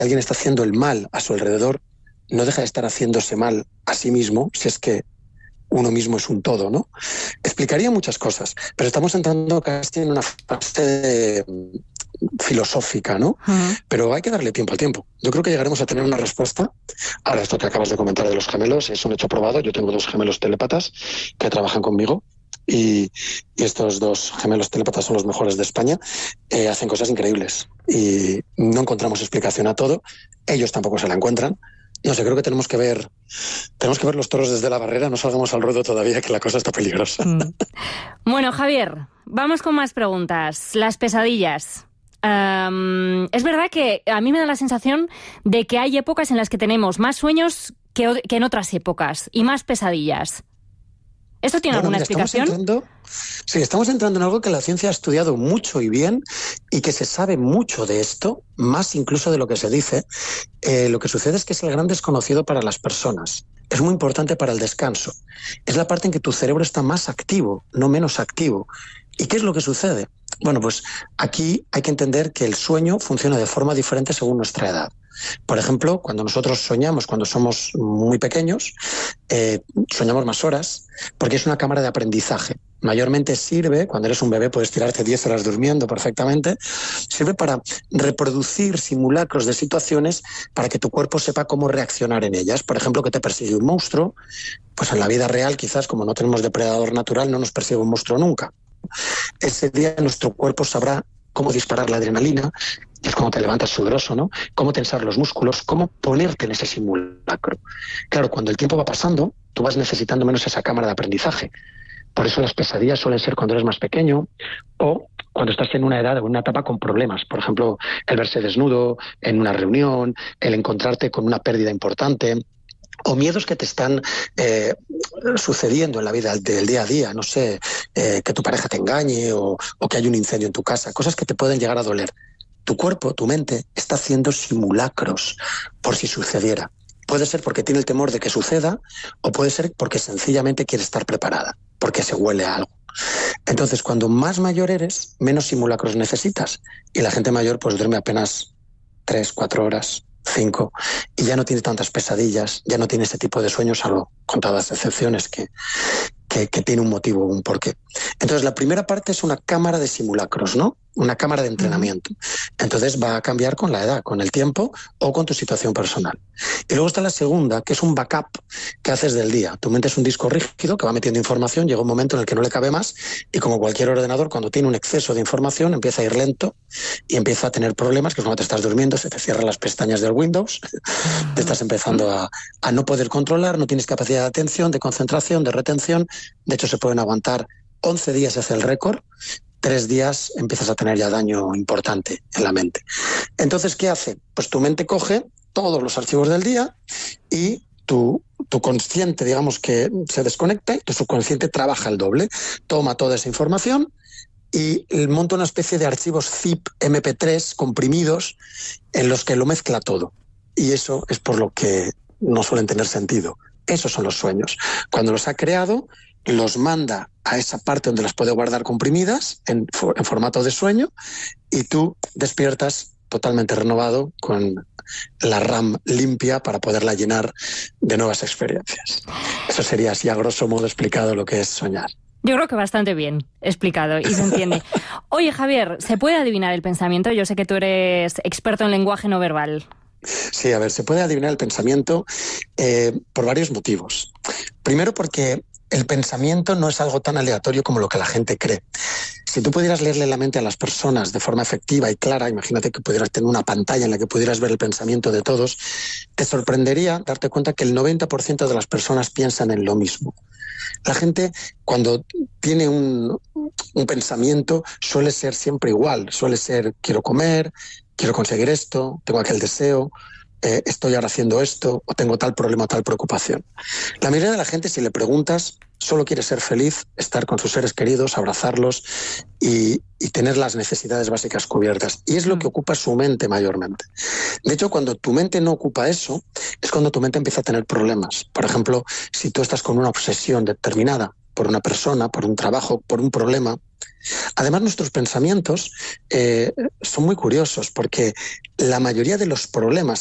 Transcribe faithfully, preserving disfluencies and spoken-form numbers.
alguien está haciendo el mal a su alrededor, no deja de estar haciéndose mal a sí mismo, si es que uno mismo es un todo, ¿no? Explicaría muchas cosas, pero estamos entrando casi en una fase de, filosófica, ¿no? Uh-huh. Pero hay que darle tiempo al tiempo. Yo creo que llegaremos a tener una respuesta. Ahora, esto que acabas de comentar de los gemelos es un hecho probado. Yo tengo dos gemelos telépatas que trabajan conmigo y, y estos dos gemelos telépatas son los mejores de España. Eh, hacen cosas increíbles y no encontramos explicación a todo. Ellos tampoco se la encuentran. No sé, creo que tenemos que ver tenemos que ver los toros desde la barrera, no salgamos al ruedo todavía, que la cosa está peligrosa. Mm. Bueno, Javier, vamos con más preguntas. Las pesadillas. Um, es verdad que a mí me da la sensación de que hay épocas en las que tenemos más sueños que, que en otras épocas y más pesadillas. ¿Esto tiene bueno, alguna mira, explicación? Estamos entrando, sí, estamos entrando en algo que la ciencia ha estudiado mucho y bien y que se sabe mucho de esto, más incluso de lo que se dice. Eh, lo que sucede es que es el gran desconocido para las personas. Es muy importante para el descanso. Es la parte en que tu cerebro está más activo, no menos activo. ¿Y qué es lo que sucede? Bueno, pues aquí hay que entender que el sueño funciona de forma diferente según nuestra edad. Por ejemplo, cuando nosotros soñamos, cuando somos muy pequeños, eh, soñamos más horas porque es una cámara de aprendizaje. Mayormente sirve, cuando eres un bebé puedes tirarte diez horas durmiendo perfectamente, sirve para reproducir simulacros de situaciones para que tu cuerpo sepa cómo reaccionar en ellas. Por ejemplo, que te persigue un monstruo, pues en la vida real quizás como no tenemos depredador natural no nos persigue un monstruo nunca. Ese día nuestro cuerpo sabrá cómo disparar la adrenalina, que es cómo te levantas sudoroso, ¿no? Cómo tensar los músculos, cómo ponerte en ese simulacro. Claro, cuando el tiempo va pasando, tú vas necesitando menos esa cámara de aprendizaje. Por eso las pesadillas suelen ser cuando eres más pequeño o cuando estás en una edad o en una etapa con problemas. Por ejemplo, el verse desnudo en una reunión, el encontrarte con una pérdida importante, o miedos que te están eh, sucediendo en la vida del día a día, no sé, eh, que tu pareja te engañe o, o que hay un incendio en tu casa, cosas que te pueden llegar a doler. Tu cuerpo, tu mente, está haciendo simulacros por si sucediera. Puede ser porque tiene el temor de que suceda o puede ser porque sencillamente quiere estar preparada, porque se huele a algo. Entonces, cuando más mayor eres, menos simulacros necesitas. Y la gente mayor pues duerme apenas tres, cuatro horas, cinco, y ya no tiene tantas pesadillas, ya no tiene ese tipo de sueños, salvo contadas excepciones que, que, que tiene un motivo, un porqué. Entonces, la primera parte es una cámara de simulacros, ¿no? Una cámara de entrenamiento. Entonces va a cambiar con la edad, con el tiempo o con tu situación personal. Y luego está la segunda, que es un backup que haces del día. Tu mente es un disco rígido que va metiendo información, llega un momento en el que no le cabe más y como cualquier ordenador, cuando tiene un exceso de información, empieza a ir lento y empieza a tener problemas, que es cuando te estás durmiendo, se te cierran las pestañas del Windows, te estás empezando a, a no poder controlar, no tienes capacidad de atención, de concentración, de retención. De hecho, se pueden aguantar once días, es el récord. Tres días empiezas a tener ya daño importante en la mente. Entonces, ¿qué hace? Pues tu mente coge todos los archivos del día y tu, tu consciente, digamos que se desconecta y tu subconsciente trabaja el doble. Toma toda esa información y monta una especie de archivos zip eme pe tres comprimidos en los que lo mezcla todo. Y eso es por lo que no suelen tener sentido. Esos son los sueños. Cuando los ha creado, los manda a esa parte donde las puede guardar comprimidas en, for, en formato de sueño y tú despiertas totalmente renovado con la RAM limpia para poderla llenar de nuevas experiencias. Eso sería así a grosso modo explicado lo que es soñar. Yo creo que bastante bien explicado y se entiende. Oye, Javier, ¿se puede adivinar el pensamiento? Yo sé que tú eres experto en lenguaje no verbal. Sí, a ver, se puede adivinar el pensamiento eh, por varios motivos. Primero porque el pensamiento no es algo tan aleatorio como lo que la gente cree. Si tú pudieras leerle la mente a las personas de forma efectiva y clara, imagínate que pudieras tener una pantalla en la que pudieras ver el pensamiento de todos, te sorprendería darte cuenta que el noventa por ciento de las personas piensan en lo mismo. La gente, cuando tiene un, un pensamiento, suele ser siempre igual. Suele ser, quiero comer, quiero conseguir esto, tengo aquel deseo, eh, estoy ahora haciendo esto, o tengo tal problema o tal preocupación. La mayoría de la gente, si le preguntas, solo quiere ser feliz, estar con sus seres queridos, abrazarlos y, y tener las necesidades básicas cubiertas. Y es lo que ocupa su mente mayormente. De hecho, cuando tu mente no ocupa eso, es cuando tu mente empieza a tener problemas. Por ejemplo, si tú estás con una obsesión determinada por una persona, por un trabajo, por un problema, Además, nuestros pensamientos eh, son muy curiosos porque la mayoría de los problemas